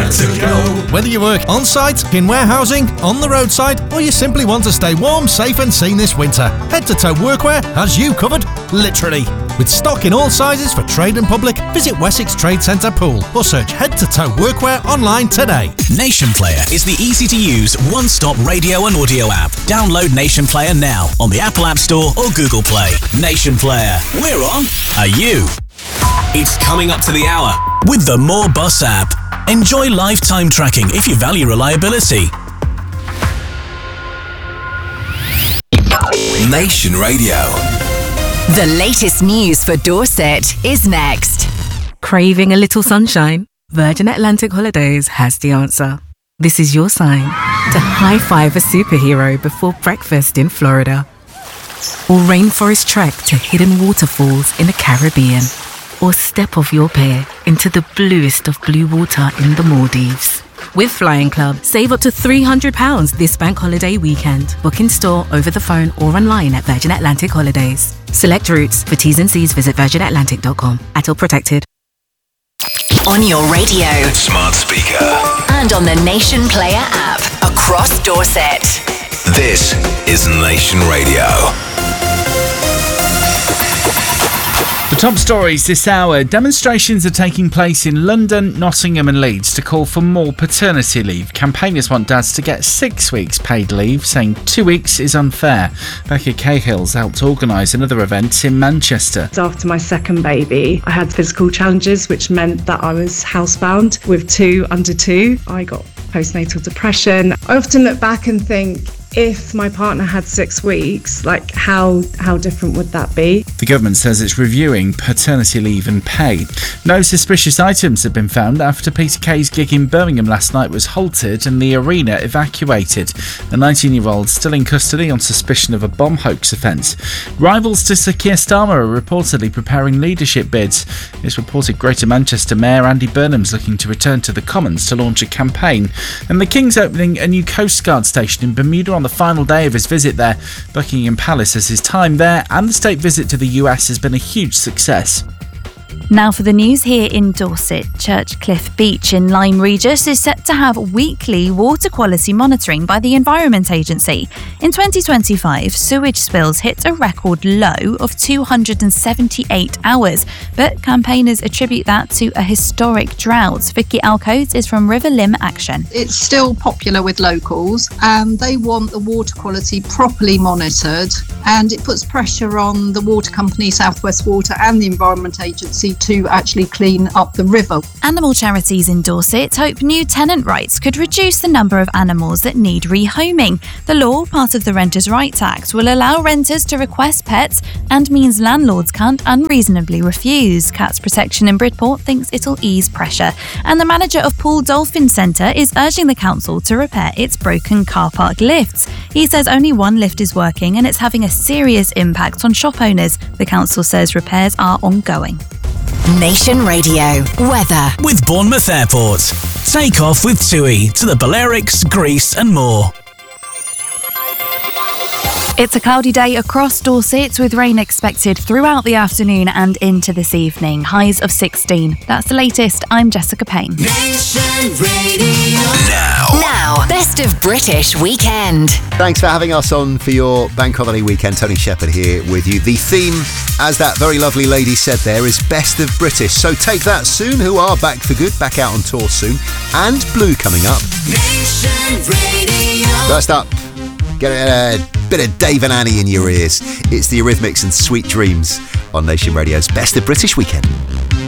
to go. Whether you work on-site, in warehousing, on the roadside, or you simply want to stay warm, safe and seen this winter, Head to Toe Workwear has you covered, literally. With stock in all sizes for trade and public, visit Wessex Trade Centre Pool or search Head to Toe Workwear online today. Nation Player is the easy-to-use, one-stop radio and audio app. Download Nation Player now on the Apple App Store or Google Play. Nation Player. We're on. Are you? It's coming up to the hour with the More Bus app. Enjoy lifetime tracking if you value reliability. Nation Radio. The latest news for Dorset is next. Craving a little sunshine? Virgin Atlantic Holidays has the answer. This is your sign to high-five a superhero before breakfast in Florida. Or rainforest trek to hidden waterfalls in the Caribbean. Or step off your pier into the bluest of blue water in the Maldives. With Flying Club, save up to £300 this bank holiday weekend. Book in store, over the phone or online at Virgin Atlantic Holidays. Select routes. For T's and C's, visit virginatlantic.com. ATOL protected. On your radio, Smart speaker. and on the Nation Player app across Dorset. This is Nation Radio. The top stories this hour. Demonstrations are taking place in London, Nottingham and Leeds to call for more paternity leave. Campaigners want dads to get 6 weeks paid leave, saying 2 weeks is unfair. Becca Cahill's helped organise another event in Manchester. After my second baby, I had physical challenges, which meant that I was housebound with 2 under 2. I got postnatal depression. I often look back and think, if my partner had 6 weeks, like how different would that be? The government says it's reviewing paternity leave and pay. No suspicious items have been found after Peter Kay's gig in Birmingham last night was halted and the arena evacuated. The 19-year-old still in custody on suspicion of a bomb hoax offence. Rivals to Sir Keir Starmer are reportedly preparing leadership bids. It's reported Greater Manchester Mayor Andy Burnham's looking to return to the Commons to launch a campaign. And the King's opening a new Coast Guard station in Bermuda on the final day of his visit there. Buckingham Palace says his time there and the state visit to the US has been a huge success. Now for the news here in Dorset. Churchcliffe Beach in Lyme Regis is set to have weekly water quality monitoring by the Environment Agency. In 2025, sewage spills hit a record low of 278 hours, but campaigners attribute that to a historic drought. Vicky Alcodes is from River Lim Action. It's still popular with locals and they want the water quality properly monitored, and it puts pressure on the water company, South West Water, and the Environment Agency to actually clean up the river. Animal charities in Dorset hope new tenant rights could reduce the number of animals that need rehoming. The law, part of the Renters' Rights Act, will allow renters to request pets and means landlords can't unreasonably refuse. Cats Protection in Bridport thinks it'll ease pressure. And the manager of Poole Dolphin Centre is urging the council to repair its broken car park lifts. He says only one lift is working and it's having a serious impact on shop owners. The council says repairs are ongoing. Nation Radio weather With Bournemouth Airport. Take off with TUI to the Balearics, Greece and more. It's a cloudy day across Dorset with rain expected throughout the afternoon and into this evening. Highs of 16. That's the latest. I'm Jessica Payne. Nation Radio. now. Best of British Weekend. Thanks for having us on for your Bank Holiday weekend. Tony Shepherd here with you. The theme, as that very lovely lady said there, is Best of British. So take that soon, who are back for good, back out on tour soon. And Blue coming up. Nation Radio. First up, get a bit of Dave and Annie in your ears. It's the Eurythmics and Sweet Dreams on Nation Radio's Best of British Weekend.